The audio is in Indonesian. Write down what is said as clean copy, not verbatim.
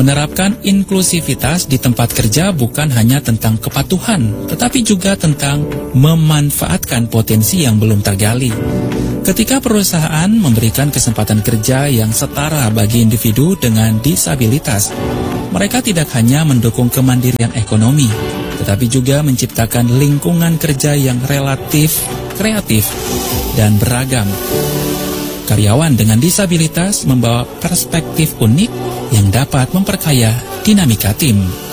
Menerapkan inklusivitas di tempat kerja bukan hanya tentang kepatuhan, tetapi juga tentang memanfaatkan potensi yang belum tergali. Ketika perusahaan memberikan kesempatan kerja yang setara bagi individu dengan disabilitas, mereka tidak hanya mendukung kemandirian ekonomi, tetapi juga menciptakan lingkungan kerja yang relatif, kreatif, dan beragam. Karyawan dengan disabilitas membawa perspektif unik yang dapat memperkaya dinamika tim.